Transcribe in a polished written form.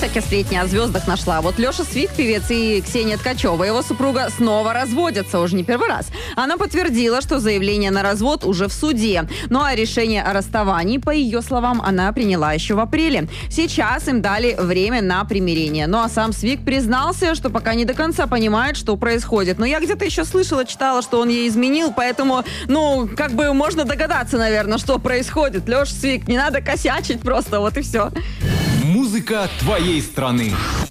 всякие сплетни о звездах нашла. Вот Леша Свик, певец, и Ксения Ткачева, его супруга, снова разводятся, уже не первый раз. Она подтвердила, что заявление на развод уже в суде. Ну а решение о расставании, по ее словам, она приняла еще в апреле. Сейчас им дали время на примирение. Ну а сам Свик признался, что пока не до конца понимает, что происходит. Но я где-то еще слышала, читала, что он ей изменил, поэтому, как бы можно догадаться, наверное, что происходит. Леша Свик, не надо косячить просто, вот и все. Музыка твоей страны.